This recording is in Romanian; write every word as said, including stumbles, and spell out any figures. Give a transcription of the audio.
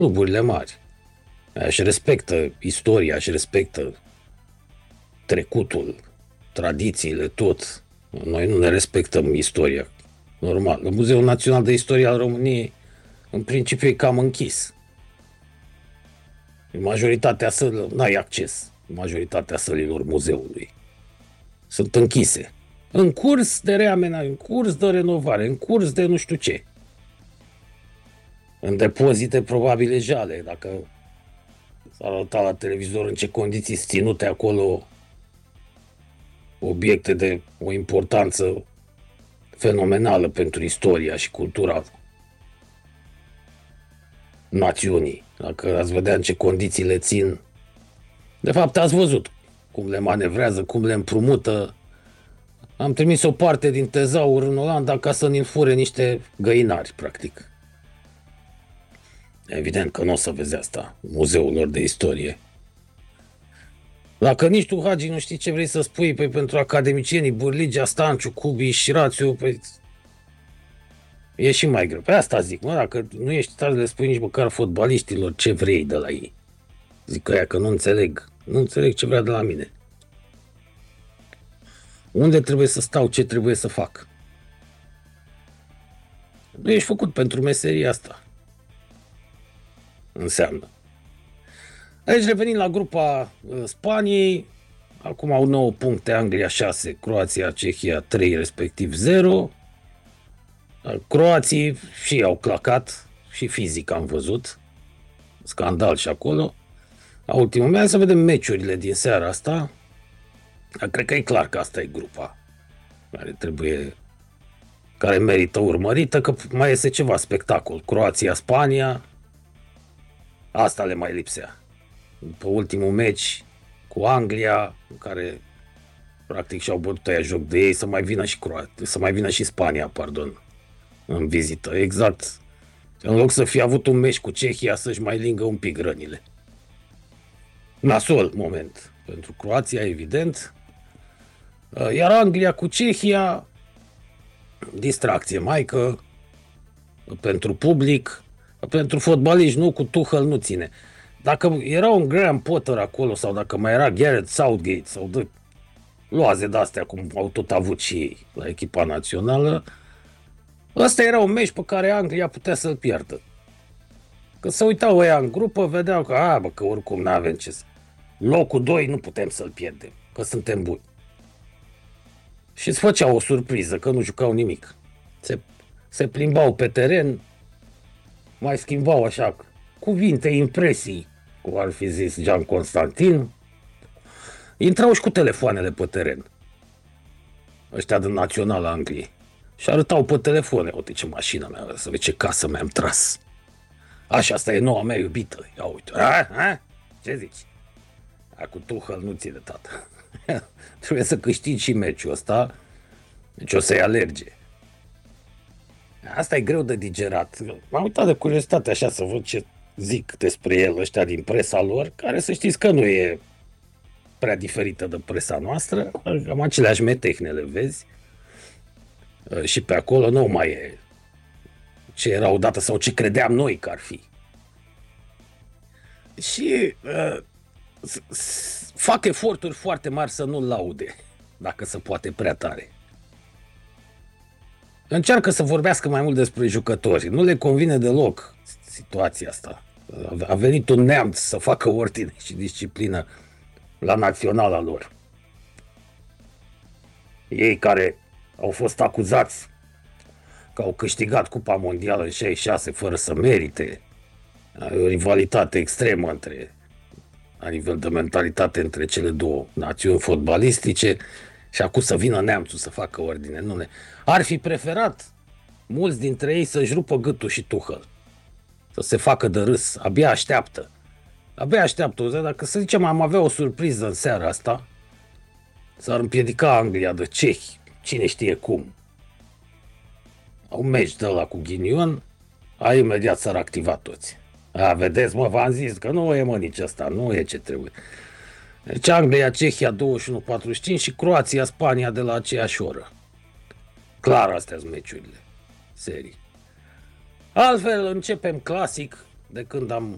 cluburile mari. Își respectă istoria, își respectă trecutul, tradițiile, tot. Noi nu ne respectăm istoria. Normal. Muzeul Național de Istorie al României, în principiu, e cam închis. Majoritatea sălilor, n-ai acces. Majoritatea sălilor muzeului sunt închise. În curs de reamenajare, în curs de renovare, în curs de nu știu ce. În depozite probabile jale, dacă s-a arătat la televizor în ce condiții sunt ținute acolo obiecte de o importanță fenomenală pentru istoria și cultura națiunii. Dacă ați vedea în ce condiții le țin, de fapt ați văzut cum le manevrează, cum le împrumută. Am trimis o parte din tezaur în Olanda ca să ne fure niște găinari, practic. Evident că nu o să vezi asta, muzeul lor de istorie. Dacă nici tu, Hagi, nu știi ce vrei să spui, păi pentru academicienii Burligea, Stanciu, Cubi și Rațiu, păi e și mai greu. Pe asta zic, mă, dacă nu ești tare le spui nici măcar fotbaliștilor ce vrei de la ei. Zic că ea că nu înțeleg, nu înțeleg ce vrea de la mine. Unde trebuie să stau, ce trebuie să fac? Nu ești făcut pentru meseria asta. Înseamnă. Aici revenim la grupa Spaniei, acum au nouă puncte, Anglia șase, Croația, Cehia trei, respectiv zero. Croații și au clacat, și fizic am văzut, scandal și acolo. La ultimul meu, să vedem meciurile din seara asta. Cred că e clar că asta e grupa care trebuie, care merită urmărită, că mai este ceva spectacol. Croația, Spania, asta le mai lipsea. După ultimul meci cu Anglia, în care practic și-au bătut aia joc de ei, să mai vină și Croația, să mai vină și Spania, pardon, în vizită. Exact. În loc să fie avut un meci cu Cehia, să-și mai lingă un pic rănile. Nasol moment pentru Croația, evident. Iar Anglia cu Cehia, distracție maică pentru public, pentru fotbaliști nu, cu Tuchel nu ține. Dacă era un Graham Potter acolo sau dacă mai era Gareth Southgate sau de loaze de-astea cum au tot avut și ei la echipa națională, ăsta era un meci pe care Anglia putea să-l pierdă. Că se uitau ăia în grupă, vedeau că, a, bă, că oricum n-avem ce să... Locul doi nu putem să-l pierdem, că suntem buni. Și îți făceau o surpriză, că nu jucau nimic. Se, se plimbau pe teren, mai schimbau așa cuvinte, impresii, cum ar fi zis Jean Constantin. Intrau și cu telefoanele pe teren. Ăștia din Național Angliei. Și arătau pe telefoane. Uite ce mașină mea, să vezi ce casă mi-am tras. Așa, asta e noua mea iubită. Ia uite. A, a? Ce zici? A, cu Tuchel nu ține, tată. Trebuie să câștigi și meciul ăsta. Deci o să-i alerge. Asta e greu de digerat. M-am uitat de curiozitate așa să văd ce zic despre el ăștia din presa lor, care să știți că nu e prea diferită de presa noastră. Cam aceleași metehnele, vezi? Și pe acolo nu mai e ce era odată sau ce credeam noi că ar fi. Și uh, fac eforturi foarte mari să nu-l laude, dacă se poate prea tare. Încearcă să vorbească mai mult despre jucători. Nu le convine deloc situația asta. A venit un neamț să facă ordine și disciplină la naționala lor. Ei care au fost acuzați că au câștigat Cupa Mondială în șaizeci și șase fără să merite. O rivalitate extremă între, la nivel de mentalitate între cele două națiuni fotbalistice. Și acum să vină neamțul să facă ordine. Nu ne... Ar fi preferat mulți dintre ei să-și rupă gâtul și Tuchel. Să se facă de râs. Abia așteaptă. Abia așteaptă. Dacă să zicem am avea o surpriză în seara asta, s-ar împiedica Anglia de cehi. Cine știe cum. Un meci de ăla cu ghinion, a imediat s-ar activa toți. A, vedeți, mă, v-am zis că nu e, mă, nici asta. Nu e ce trebuie. Deci Anglia, Cehia douăzeci și unu patruzeci și cinci și Croația, Spania de la aceeași oră. Clar, astea sunt meciurile serii. Altfel începem clasic de când am